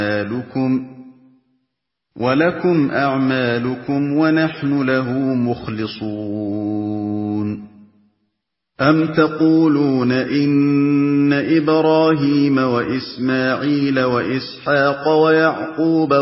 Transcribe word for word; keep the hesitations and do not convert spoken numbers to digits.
أعمالكم ولكم أعمالكم ونحن له مخلصون أم تقولون إن إبراهيم وإسماعيل وإسحاق ويعقوب